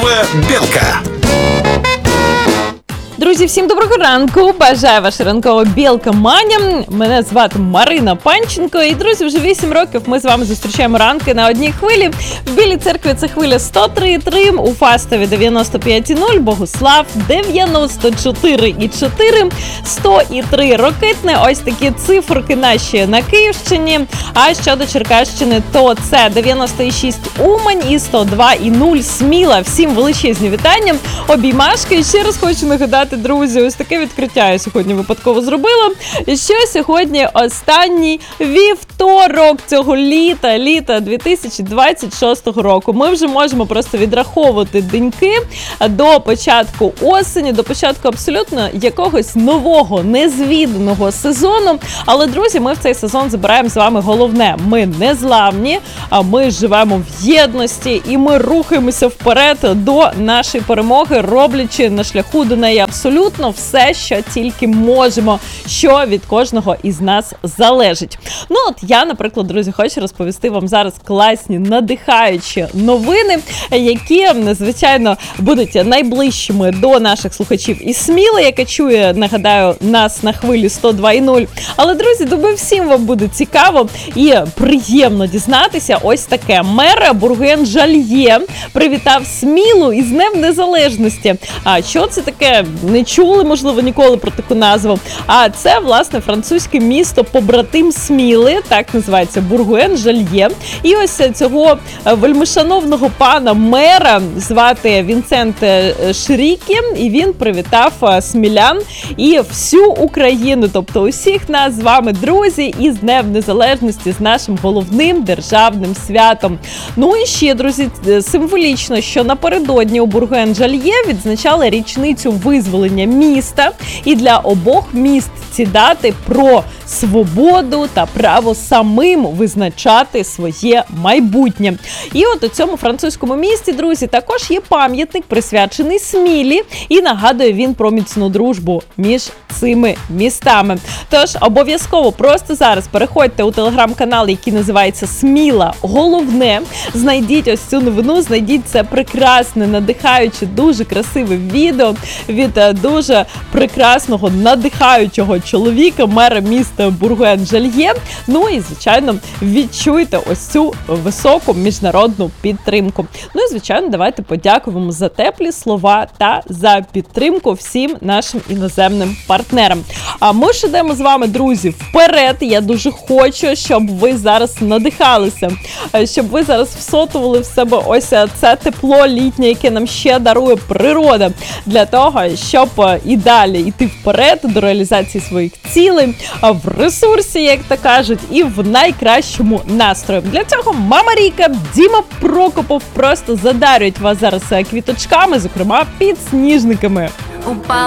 Ранкова білка. Друзі, всім доброго ранку! Бажаю ваша ранкова білка Маня. Мене звати Марина Панченко. І, друзі, вже 8 років ми з вами зустрічаємо ранки на одній хвилі. В Білій церкві це хвиля 103,3, у Фастові 95,0, Богуслав 94,4, 100,3 Рокитне. Ось такі циферки наші на Київщині. А щодо Черкащини, то це 96 Умань і 102,0 Сміла. Всім величезні вітання, обіймашки. І ще раз хочу нагадати, друзі, ось таке відкриття я сьогодні випадково зробила, що сьогодні останній вівторок цього літа 2026 року. Ми вже можемо просто відраховувати деньки до початку осені, до початку абсолютно якогось нового, незвіданого сезону. Але, друзі, ми в цей сезон забираємо з вами головне. Ми незламні, а ми живемо в єдності і ми рухаємося вперед до нашої перемоги, роблячи на шляху до неї абсолютно все, що тільки можемо, що від кожного із нас залежить. Ну от я, наприклад, друзі, хочу розповісти вам зараз класні, надихаючі новини, які, звичайно, будуть найближчими до наших слухачів із Сміли, яка чує, нагадаю, нас на хвилі 102,0. Але, друзі, думаю, всім вам буде цікаво і приємно дізнатися ось таке. Мер Бурген Жальє привітав Смілу із Днем Незалежності. А що це таке? Не чули, можливо, ніколи про таку назву. А це, власне, французьке місто побратим Сміли, так називається Бурген Жальє. І ось цього вельмишановного пана мера звати Вінсент Шрікі, і він привітав смілян і всю Україну, тобто усіх нас з вами, друзі, із Днем Незалежності, з нашим головним державним святом. Ну і ще, друзі, символічно, що напередодні у Бурген Жальє відзначали річницю визволення міста, і для обох міст ці дати про свободу та право самим визначати своє майбутнє. І от у цьому французькому місті, друзі, також є пам'ятник, присвячений Смілі, і нагадує він про міцну дружбу між цими містами. Тож обов'язково просто зараз переходьте у телеграм-канал, який називається Сміла Головне, знайдіть ось цю новину, знайдіть це прекрасне, надихаюче, дуже красиве відео від дуже прекрасного, надихаючого чоловіка, мера міста Бурген Жальє. Ну і, звичайно, відчуйте ось цю високу міжнародну підтримку. Ну і, звичайно, давайте подякуємо за теплі слова та за підтримку всім нашим іноземним партнерам. А ми ж йдемо з вами, друзі, вперед. Я дуже хочу, щоб ви зараз надихалися, щоб ви зараз всотували в себе ось це тепло літнє, яке нам ще дарує природа, для того, щоб і далі йти вперед до реалізації своїх цілей, в ресурсі, як то кажуть, і в найкращому настрої. Для цього мама Ріка, Діма Прокопов просто задарюють вас зараз квіточками, зокрема підсніжниками. Упала